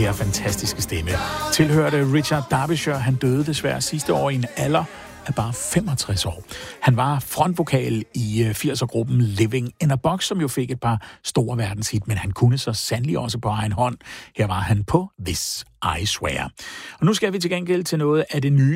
her fantastiske stemme tilhørte Richard Derbyshire. Han døde desværre sidste år i en alder af bare 65 år. Han var frontvokal i 80'er-gruppen Living in a Box, som jo fik et par store verdenshit, men han kunne så sandelig også på egen hånd. Her var han på This I Swear. Og nu skal vi til gengæld til noget af det nye